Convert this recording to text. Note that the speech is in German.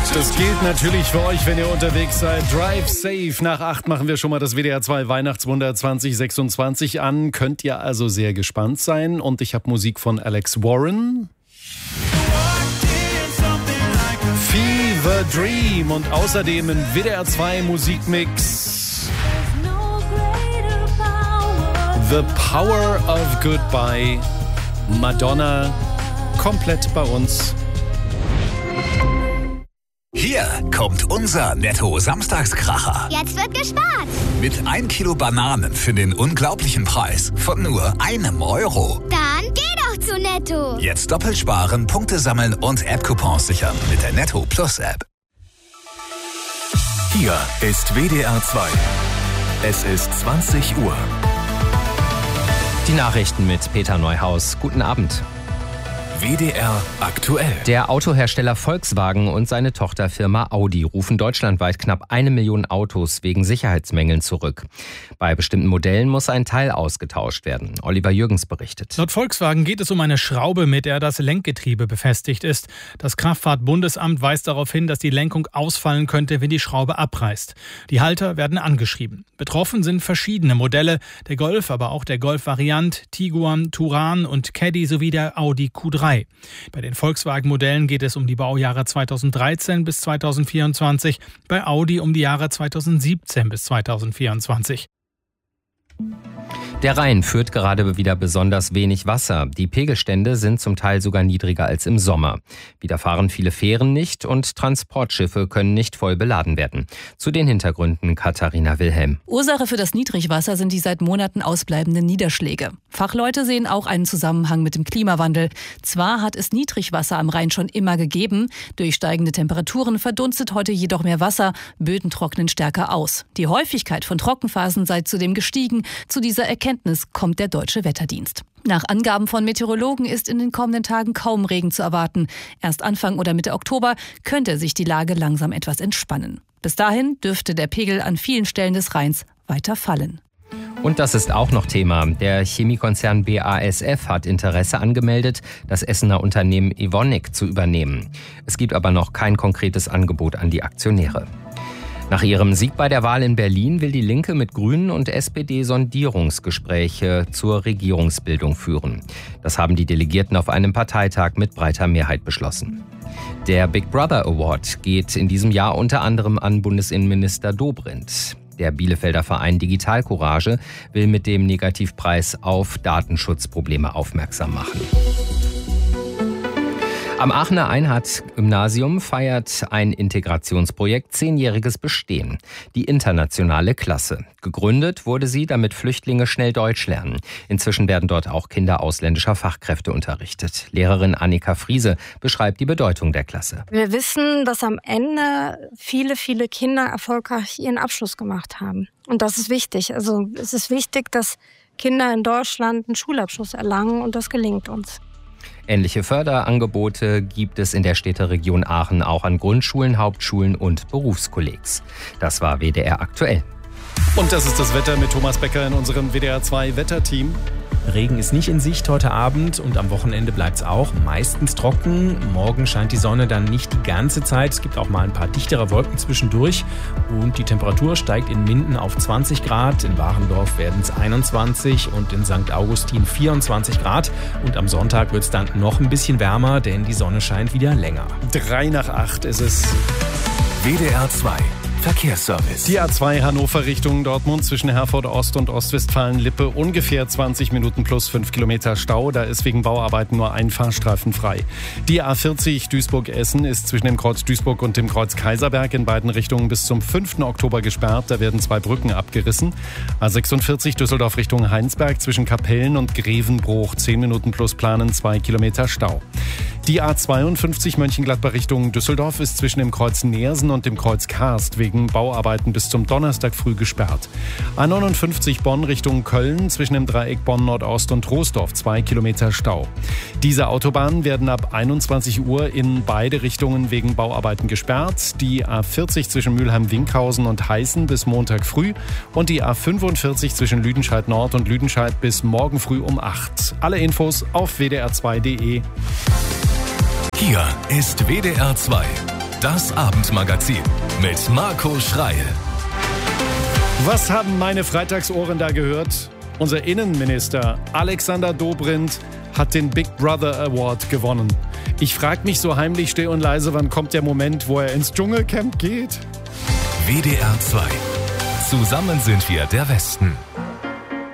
Das gilt natürlich für euch, wenn ihr unterwegs seid. Drive safe. Nach 8 machen wir schon mal das WDR 2 Weihnachtswunder 2026 an. Könnt ihr also sehr gespannt sein. Und ich habe Musik von Alex Warren. Fever Dream. Und außerdem ein WDR 2 Musikmix. The Power of Goodbye. Madonna. Komplett bei uns. Hier kommt unser Netto-Samstagskracher. Jetzt wird gespart. Mit 1 Kilo Bananen für den unglaublichen Preis von nur €1. Dann geh doch zu Netto. Jetzt doppelt sparen, Punkte sammeln und App-Coupons sichern mit der Netto Plus App. Hier ist WDR 2. Es ist 20 Uhr. Die Nachrichten mit Peter Neuhaus. Guten Abend. WDR aktuell. Der Autohersteller Volkswagen und seine Tochterfirma Audi rufen deutschlandweit knapp 1 Million Autos wegen Sicherheitsmängeln zurück. Bei bestimmten Modellen muss ein Teil ausgetauscht werden. Oliver Jürgens berichtet. Laut Volkswagen geht es um eine Schraube, mit der das Lenkgetriebe befestigt ist. Das Kraftfahrtbundesamt weist darauf hin, dass die Lenkung ausfallen könnte, wenn die Schraube abreißt. Die Halter werden angeschrieben. Betroffen sind verschiedene Modelle, der Golf, aber auch der Golf Variant, Tiguan, Touran und Caddy sowie der Audi Q3. Bei den Volkswagen-Modellen geht es um die Baujahre 2013 bis 2024, bei Audi um die Jahre 2017 bis 2024. Der Rhein führt gerade wieder besonders wenig Wasser. Die Pegelstände sind zum Teil sogar niedriger als im Sommer. Wieder fahren viele Fähren nicht und Transportschiffe können nicht voll beladen werden. Zu den Hintergründen Katharina Wilhelm. Ursache für das Niedrigwasser sind die seit Monaten ausbleibenden Niederschläge. Fachleute sehen auch einen Zusammenhang mit dem Klimawandel. Zwar hat es Niedrigwasser am Rhein schon immer gegeben. Durch steigende Temperaturen verdunstet heute jedoch mehr Wasser. Böden trocknen stärker aus. Die Häufigkeit von Trockenphasen sei zudem gestiegen. Zu dieser Erkenntnis kommt der Deutsche Wetterdienst. Nach Angaben von Meteorologen ist in den kommenden Tagen kaum Regen zu erwarten. Erst Anfang oder Mitte Oktober könnte sich die Lage langsam etwas entspannen. Bis dahin dürfte der Pegel an vielen Stellen des Rheins weiter fallen. Und das ist auch noch Thema. Der Chemiekonzern BASF hat Interesse angemeldet, das Essener Unternehmen Evonik zu übernehmen. Es gibt aber noch kein konkretes Angebot an die Aktionäre. Nach ihrem Sieg bei der Wahl in Berlin will die Linke mit Grünen und SPD Sondierungsgespräche zur Regierungsbildung führen. Das haben die Delegierten auf einem Parteitag mit breiter Mehrheit beschlossen. Der Big Brother Award geht in diesem Jahr unter anderem an Bundesinnenminister Dobrindt. Der Bielefelder Verein Digital Courage will mit dem Negativpreis auf Datenschutzprobleme aufmerksam machen. Am Aachener Einhardt-Gymnasium feiert ein Integrationsprojekt 10-jähriges Bestehen. Die internationale Klasse. Gegründet wurde sie, damit Flüchtlinge schnell Deutsch lernen. Inzwischen werden dort auch Kinder ausländischer Fachkräfte unterrichtet. Lehrerin Annika Friese beschreibt die Bedeutung der Klasse. Wir wissen, dass am Ende viele Kinder erfolgreich ihren Abschluss gemacht haben. Und das ist wichtig. Also es ist wichtig, dass Kinder in Deutschland einen Schulabschluss erlangen und das gelingt uns. Ähnliche Förderangebote gibt es in der Städteregion Aachen auch an Grundschulen, Hauptschulen und Berufskollegs. Das war WDR aktuell. Und das ist das Wetter mit Thomas Becker in unserem WDR 2 Wetterteam. Regen ist nicht in Sicht heute Abend und am Wochenende bleibt es auch meistens trocken. Morgen scheint die Sonne dann nicht die ganze Zeit. Es gibt auch mal ein paar dichtere Wolken zwischendurch. Und die Temperatur steigt in Minden auf 20 Grad. In Warendorf werden es 21 und in St. Augustin 24 Grad. Und am Sonntag wird es dann noch ein bisschen wärmer, denn die Sonne scheint wieder länger. 7:03 ist es. WDR 2. Verkehrsservice. Die A2 Hannover Richtung Dortmund zwischen Herford Ost und Ostwestfalen-Lippe ungefähr 20 Minuten plus 5 Kilometer Stau. Da ist wegen Bauarbeiten nur ein Fahrstreifen frei. Die A40 Duisburg-Essen ist zwischen dem Kreuz Duisburg und dem Kreuz Kaiserberg in beiden Richtungen bis zum 5. Oktober gesperrt. Da werden 2 Brücken abgerissen. A46 Düsseldorf Richtung Heinsberg zwischen Kapellen und Grevenbruch 10 Minuten plus planen 2 Kilometer Stau. Die A52 Mönchengladbach Richtung Düsseldorf ist zwischen dem Kreuz Neersen und dem Kreuz Karst wegen Bauarbeiten bis zum Donnerstag früh gesperrt. A59 Bonn Richtung Köln zwischen dem Dreieck Bonn Nordost und Troisdorf 2 Kilometer Stau. Diese Autobahnen werden ab 21 Uhr in beide Richtungen wegen Bauarbeiten gesperrt. Die A40 zwischen Mülheim-Winkhausen und Heißen bis Montag früh und die A45 zwischen Lüdenscheid Nord und Lüdenscheid bis morgen früh um 8. Alle Infos auf wdr2.de. Hier ist WDR 2. Das Abendmagazin mit Marco Schreil. Was haben meine Freitagsohren da gehört? Unser Innenminister Alexander Dobrindt hat den Big Brother Award gewonnen. Ich frage mich so heimlich still und leise, wann kommt der Moment, wo er ins Dschungelcamp geht? WDR 2. Zusammen sind wir der Westen.